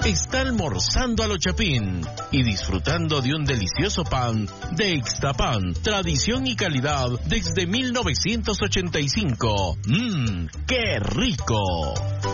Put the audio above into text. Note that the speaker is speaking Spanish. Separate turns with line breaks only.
está almorzando a lo Chapín y disfrutando de un delicioso pan de Ixtapan, tradición y calidad desde 1985. ¡Qué rico!